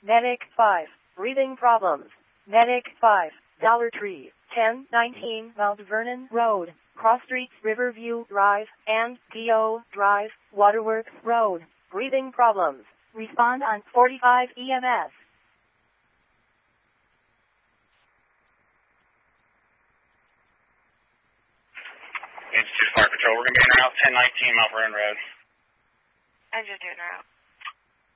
Medic 5, breathing problems. Medic 5, Dollar Tree, 1019 Mount Vernon Road, Cross Streets, Riverview Drive, and D.O. Drive, Waterworks Road. Breathing problems. Respond on 45 EMS. Institute Fire Patrol, we're going to be en route 1019 Mount Vernon Road. Engine 2 en route.